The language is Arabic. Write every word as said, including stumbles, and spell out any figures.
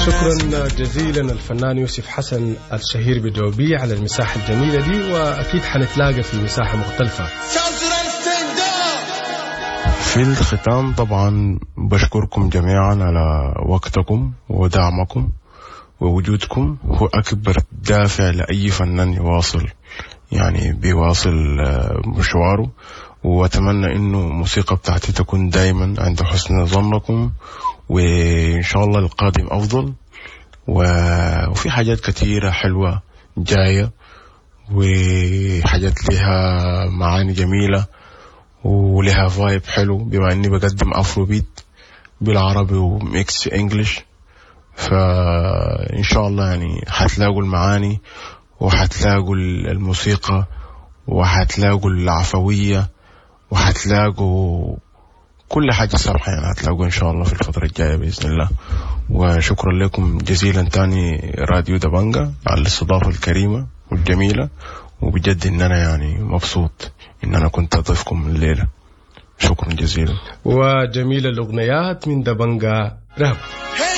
شكرا جزيلا الفنان يوسف حسن الشهير بدوبي على المساحة الجميلة دي، وأكيد حنتلاقى في مساحة مختلفة. في الختام طبعا بشكركم جميعا على وقتكم ودعمكم، ووجودكم هو أكبر دافع لأي فنان يواصل يعني بيواصل مشواره. وأتمنى إنه الموسيقى بتاعتي تكون دايما عند حسن ظنكم، وإن شاء الله القادم أفضل. وفي حاجات كثيرة حلوة جاية، وحاجات لها معاني جميلة ولها فايب حلو، بما أني بقدم أفرو بيت بالعربي وميكس إنجليش. فإن شاء الله يعني حتلاقوا المعاني وحتلاقوا الموسيقى وحتلاقوا العفوية وحتلاقوا كل حاجة سمحة، يعني هتلاقوا إن شاء الله في الفترة الجاية بإذن الله. وشكرا لكم جزيلا تاني راديو دبنجة على الاستضافة الكريمة والجميلة، وبجد إن أنا يعني مبسوط إن أنا كنت أضيفكم الليلة. شكرا جزيلا. وجميل الأغنيات من دبنجة راب.